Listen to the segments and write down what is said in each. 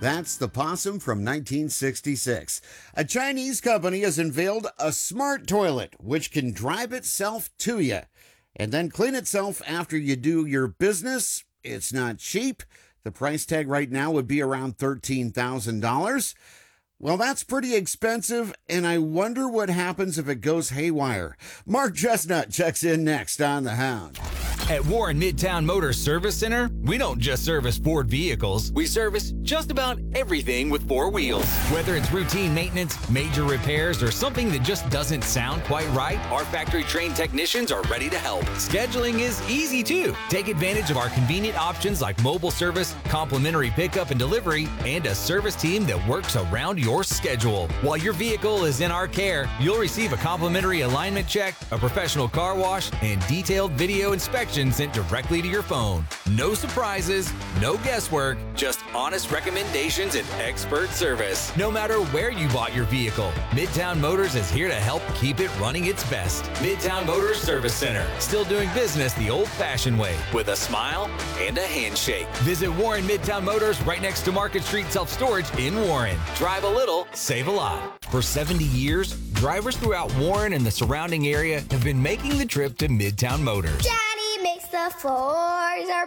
That's the Possum from 1966. A Chinese company has unveiled a smart toilet which can drive itself to you and then clean itself after you do your business. It's not cheap. The price tag right now would be around $13,000. Well, that's pretty expensive, and I wonder what happens if it goes haywire. Mark Chestnut checks in next on The Hound. At Warren Midtown Motors Service Center, we don't just service Ford vehicles, we service just about everything with four wheels. Whether it's routine maintenance, major repairs, or something that just doesn't sound quite right, our factory-trained technicians are ready to help. Scheduling is easy too. Take advantage of our convenient options like mobile service, complimentary pickup and delivery, and a service team that works around your schedule. While your vehicle is in our care, you'll receive a complimentary alignment check, a professional car wash, and detailed video inspection sent directly to your phone. No surprises, no guesswork, just honest recommendations and expert service. No matter where you bought your vehicle, Midtown Motors is here to help keep it running its best. Midtown Motors Service Center, still doing business the old-fashioned way, with a smile and a handshake. Visit Warren Midtown Motors right next to Market Street Self-Storage in Warren. Drive a little, save a lot. For 70 years, drivers throughout Warren and the surrounding area have been making the trip to Midtown Motors. Daddy makes the floors are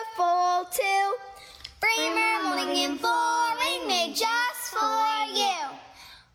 beautiful too. Framer molding and flooring made just for you.